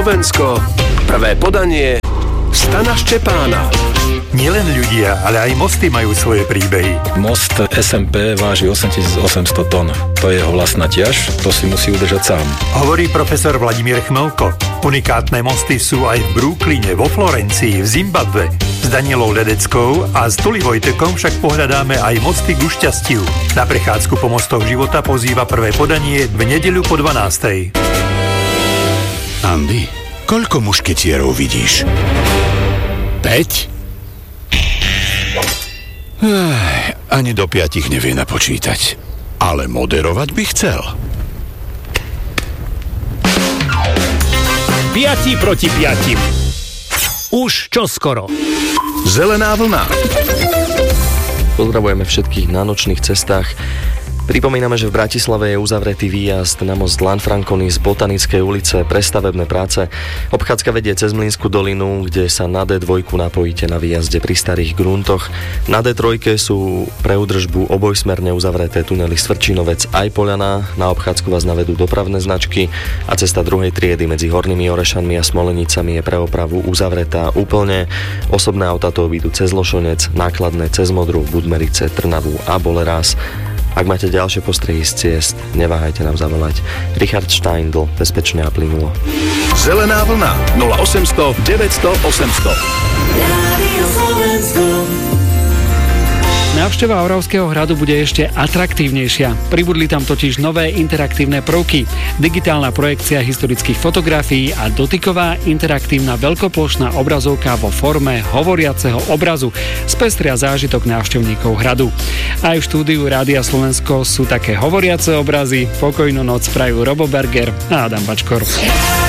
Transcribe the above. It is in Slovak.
Slovensko. Prvé podanie Stana Ščepána. Nielen ľudia, ale aj mosty majú svoje príbehy. Most SMP váži 8800 tón. To je jeho vlastná ťaž, to si musí udržať sám. Hovorí profesor Vladimír Chmelko. Unikátne mosty sú aj v Brooklyne, vo Florencii, v Zimbabwe. S Danielou Ledeckou a s Tuli Vojtekom však pohľadáme aj mosty ku šťastiu. Na prechádzku po mostoch života pozýva prvé podanie v nedeľu po 12:00. Andy, koľko mušketierov vidíš? 5? Ani do 5 nevie napočítať. Ale moderovať by chcel. 5 proti 5. Už čoskoro. Zelená vlna. Pozdravujeme všetkých na nočných cestách. Pripomíname, že v Bratislave je uzavretý výjazd na most Lanfranconi z Botanickej ulice pre stavebné práce. Obchádzka vedie cez Mlynskú dolinu, kde sa na D2 napojíte na výjazde pri starých gruntoch. Na D3 sú pre údržbu obojsmerne uzavreté tunely Svrčinovec aj Poľana. Na obchádzku vás navedú dopravné značky a cesta druhej triedy medzi Hornými Orešanmi a Smolenicami je pre opravu uzavretá úplne. Osobné autá to obídu cez Lošonec, nákladné cez Modru, Budmerice, Trnavu a Bolerás. Ak máte ďalšie postrehy z ciest, neváhajte nám zavolať. Richard Steindl, bezpečne a plynulo. Zelená vlna 0800 900 800. Návšteva Oravského hradu bude ešte atraktívnejšia. Pribudli tam totiž nové interaktívne prvky, digitálna projekcia historických fotografií a dotyková interaktívna veľkoplošná obrazovka vo forme hovoriaceho obrazu spestria zážitok návštevníkov hradu. Aj v štúdiu Rádia Slovensko sú také hovoriace obrazy. Pokojnú noc prajú Robo Berger a Adam Bačkor.